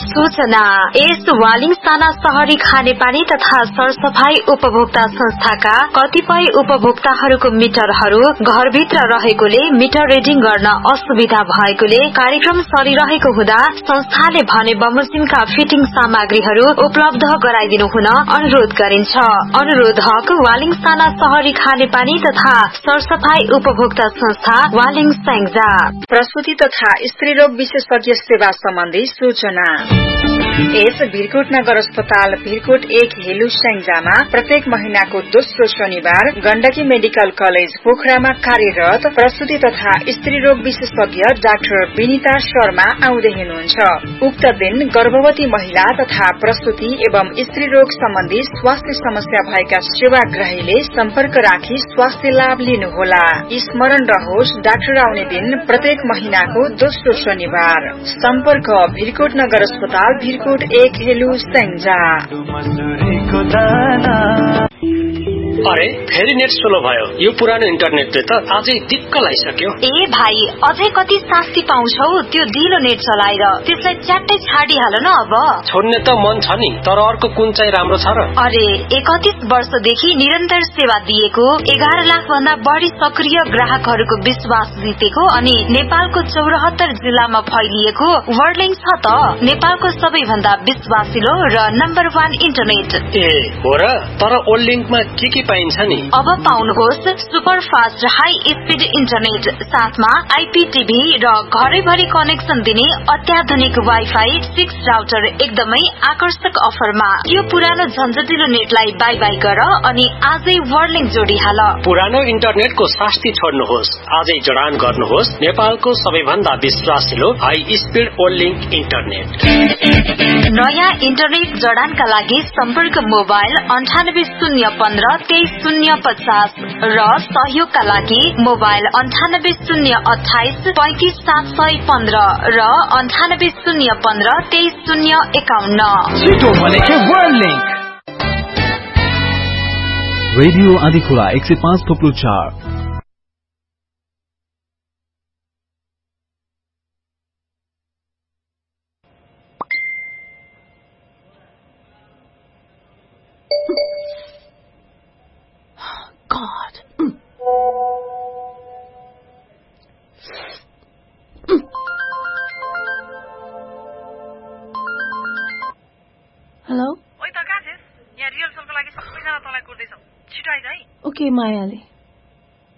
सूचना यस वालिङ साना शहरी खानेपानी तथा सरसफाई उपभोक्ता संस्थाका कतिपय उपभोक्ताहरूको मिटरहरू घरभित्र रहेकोले मिटर रिडिङ गर्न असुविधा भएकोले कार्यक्रम चलिरहेको हुँदा संस्थाले भने बमोजिमका फिटिङ सामग्रीहरू उपलब्ध गराइदिनु हुन अनुरोध गरिन्छ। अनुरोधक वालिङ साना शहरी खानेपानी तथा सरसफाई उपभोक्ता संस्था वालिङ स्याङ्जा। प्रसूति तथा स्त्रीरोग विशेषज्ञ सेवा सम्बन्धी सूचना। यस भिरकोट नगर अस्पताल भिरकोट 1 हेलु स्याङ्जामा प्रत्येक महिनाको दोस्रो शनिबार गण्डकी मेडिकल कलेज पोखरामा कार्यरत प्रसूति तथा स्त्रीरोग विशेषज्ञ डाक्टर विनिता शर्मा आउँदै हुनुहुन्छ। उक्त दिन गर्भवती महिला तथा प्रसूति एवं स्त्रीरोग सम्बन्धी स्वास्थ्य समस्या भएका सेवाग्राहीले सम्पर्क राखी स्वास्थ्य लाभ लिनुहोला। स्मरण रहोस्, डाक्टर आउने दिन प्रत्येक महिनाको दोस्रो शनिबार। सम्पर्क भिरकोट नगर अस्पताल भिरकोट 1 हेलु स्याङ्जा। अरे फेरि नेट स्लो भयो। यो पुरानो इन्टरनेटले त अझै दिक्क लागिसक्यो। ए भाइ, अझै कति शास्ति पाउँछौ त्यो ढिलो नेट चलाएर? त्यसलाई च्याट्टै छाडिहाल न अब। छोड्ने त मन छ नि, तर अर्को कुन चाहिँ राम्रो छ र? अरे 31 वर्षदेखि निरन्तर सेवा दिएको 11 लाख भन्दा बढी सक्रिय ग्राहकहरूको विश्वास जितेको अनि नेपालको 74 जिल्लामा फैलिएको वर्ल्डलिङ छ त नेपालको सबैभन्दा विश्वासिलो र नम्बर 1 इन्टरनेट। ए हो र? तर वर्ल्डलिङमा के पाइन्छ नि? अब पाउनुहोस् super fast high speed internet, साथमा आइपीटीभी र घरैभरि कनेक्सन दिने अत्याधुनिक वाइफाई 6 राउटर एकदमै आकर्षक अफरमा। यो पुरानो झन्झटिलो नेटलाई बाई बाई गर अनि आजै वर्ल्डलिङ जोडिहाल। पुरानो इन्टरनेटको शास्ति छोड्नुहोस्, आजै जडान गर्नुहोस् नेपालको सबैभन्दा विश्वासिलो हाई स्पिड वर्ल्डलिङ इन्टरनेट। नयाँ इन्टरनेट जडानका लागि सम्पर्क मोबाइल 98 015 र सहयोगका लागि मोबाइल 98 028 35 715 र 98 015 23 051। छिटो भनेको वर्ल्डलिङ। रेडियो आदिखुला 105.4। God. Hello? ओइ त कहाँ छेस? यहाँ रिहर्सलको लागि सबैजना तँलाई कुर्दैछौ। छिटो आइज है। ओके मायाले।